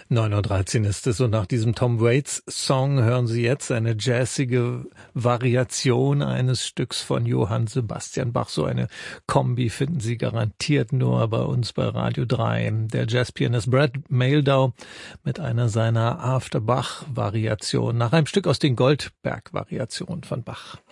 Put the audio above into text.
9:13 ist es und nach diesem Tom Waits Song hören Sie jetzt eine jazzige Variation eines Stücks von Johann Sebastian Bach. So eine Kombi finden Sie garantiert nur bei uns bei Radio 3. Der Jazzpianist Brad Mehldau mit einer seiner After Bach Variationen nach einem Stück aus den Goldberg Variationen von Bach.